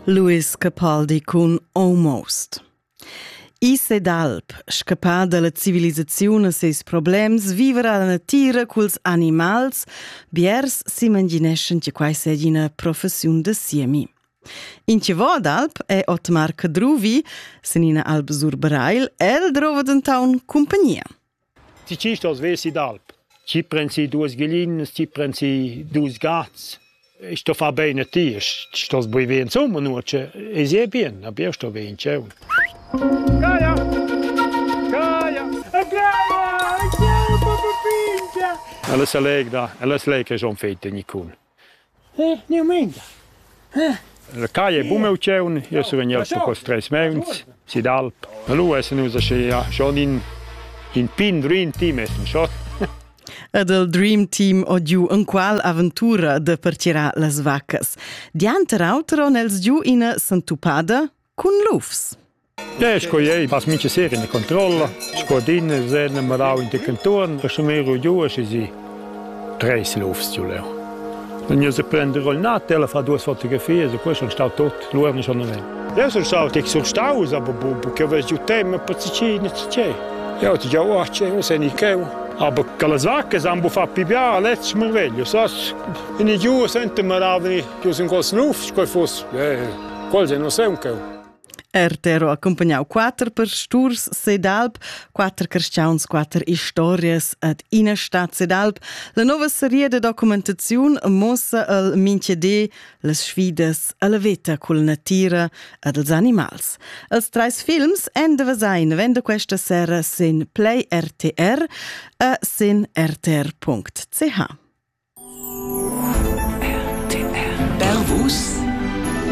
Luis Capaldi con Almost. I sedalp, scappar dalla civilizzazione ses problems, vivere alla natura culs animals, biers si mangineschen che quai segi una professiun da siemi. In che vodalp è Ottmar Cadruvi, senina alp sur Barail, el drova d'entaun compagnia. Si ci stos vesi d'alp. Ci prensi duas gallines, ci prensi dus gats. Sto fa bene ti, stos boi ven somma nuce, e si è bien, abbia sto ven ceun. Gaia! Gaia! Gaia! Gaia, papa pincha! Alla seleg che son fette nicun. Ne menga. La caia è bumeu ceun, io so veniel sto cos 3 meuns, si d'alp. Allora se nusa schon in pin dream team essen schon. Ed il Dream Team o giù in qual avventura de partirà las vaccas. Dianter autero nels giù in Santupada con lufs. Sco ei, pas mince sera in controlla, sco din, zene marau in de canton, e somero giù, e si 3 lufs giù leo. Non io se prendere il natel, fa 2 fotografie, e poi sono stato tot, l'uorno sono ven. Io sono stato sul staus, aber che avevo giù tema per cicine, c'è. Io ti già c'è, non sei nicheu. Aber che le vacche hanno fatto più bene, letztes Mal veglio. In i giù sento maravini, che sono cose nuove, che fosse, qualcosa non sei un po'. Tero accompagnau 4 per sturs sedalp, 4 carstgauns, 4 istorias ad ina stat sedalp. La nova serie de documentazione mossa al minchede las sfidas alla veta col natira ad els animals. Els 3 films enda vasain venda questa sera sin Play RTR e sin rtr.ch.